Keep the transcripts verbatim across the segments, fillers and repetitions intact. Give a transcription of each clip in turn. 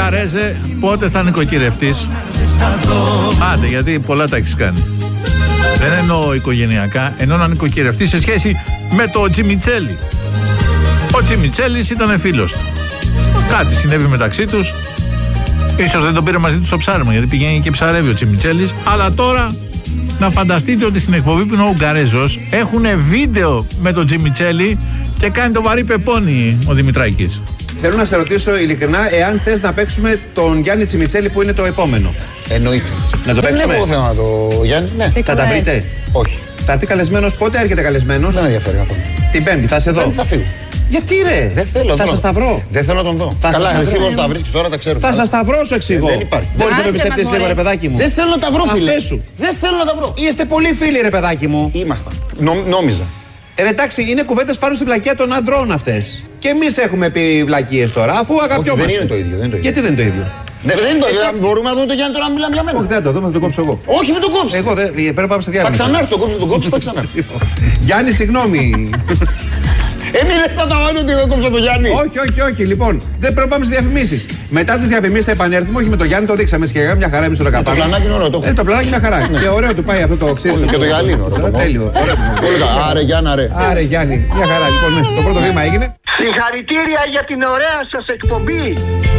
Γκαρέζε, πότε θα νοικοκυρευτείς? Άντε, γιατί πολλά τα έχεις κάνει. Δεν εννοώ οικογενειακά, εννοώ να νοικοκυρευτείς σε σχέση με το Τζιμιτσέλη. Ο Τζιμιτσέλης ήταν φίλος του. Κάτι συνέβη μεταξύ τους. Ίσως δεν τον πήρε μαζί του στο ψάρεμα, γιατί πηγαίνει και ψαρεύει ο Τσιμιτσέλης. Αλλά τώρα να φανταστείτε ότι στην εκπομπή που είναι ο Γκαρέζος έχουν βίντεο με τον Τσιμιτσέλη και κάνει το βαρύ πεπόνι ο Δημητράκης. Θέλω να σε ρωτήσω ειλικρινά, εάν θες να παίξουμε τον Γιάννη Τσιμιτσέλη που είναι το επόμενο. Εννοείται. Να το παίξουμε. Δεν έχω θέμα το Γιάννη. Ναι. Θα τα βρείτε? Όχι. Θα έρθει καλεσμένος, πότε έρχεται καλεσμένος? Δεν ενδιαφέρει αυτό. Την Πέμπτη, θα σε δω. Θα φύγω. Γιατί ρε? Δεν θέλω. Θα σας τα βρω. Δεν θέλω να τον δω. Θα Καλά, σας εσύ τα πώς τα βρίσκεις τώρα, τα ξέρω. Θα σας τα βρω, σου εξηγώ. Δεν υπάρχει. Μπορείς να με πιστέψεις λίγο, ρε παιδάκι μου? Δεν θέλω να τα βρω, φίλε. Αφέσου. Δεν θέλω να τα βρω. Είστε πολύ φίλοι, ρε παιδάκι μου. Ήμασταν. Νο, νόμιζα. Ε, ρε, εντάξει, είναι κουβέντες πάνω στη βλακεία των αντρών αυτές. Και εμείς έχουμε πει βλακίες τώρα, αφού αγαπιόμαστε. Όχι, δεν είναι το ίδιο. Δεν είναι το ίδιο. Γιατί δεν είναι το ίδιο? Δεν, δεν είναι το ίδιο. Μπορούμε να δούμε το Γιάννη τώρα να μιλάμε για μένα. Όχι, δεν θα το δούμε, θα τον κόψω εγώ. Όχι, μην τον κόψει. Εγώ δεν. Πρέπει να πάμε σε διάλειμμα. Θα ξανάρθει, τον κόψει, τον κόψει, θα ξανάρθει. Γιάννη, συγγνώμη. Έμεινε τα ταβάνια ότι εγώ κόψα τον Γιάννη. Όχι, όχι, όχι. Λοιπόν, δεν πρέπει να πάμε σε διαφημίσεις. Μετά τις διαφημίσεις θα επανέλθουμε. Όχι με τον Γιάννη, το δείξαμε σχετικά. Μια χαρά εμείς το δεκαπέντε. Το πλανάκι είναι ωραίο. Το, ε, το πλανάκι είναι χαρά. Και ωραίο του πάει αυτό το ξύλο. και το γυαλί είναι ωραίο. Τέλειο. Άρε Γιάννα, ρε. Άρε Γιάννη, μια χαρά. Λοιπόν, ναι, το πρώτο βήμα έγινε. Συγχαρητήρια για την ωραία σας εκπομπή.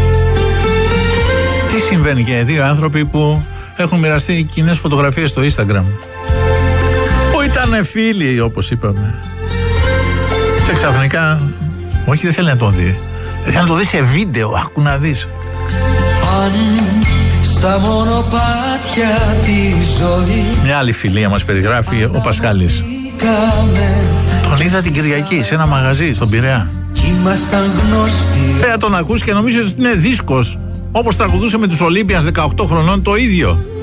Τι συμβαίνει και δύο άνθρωποι που έχουν μοιραστεί κοινές φωτογραφίες στο Instagram, που ήταν φίλοι, όπως είπαμε, και ξαφνικά, όχι, δεν θέλει να το δει, δεν θέλει να το δει σε βίντεο. Άκου να δεις. Αν στα μονοπάτια τη ζωή. Μια άλλη φιλία μας περιγράφει ο Πασχάλης. Τον είδα την Κυριακή σε ένα μαγαζί στον Πειραιά. Πέρα τον ακούς και νομίζεις ότι είναι δίσκος, όπως τραγουδούσε με τους Ολύμπιας δεκαοκτώ χρονών, το ίδιο.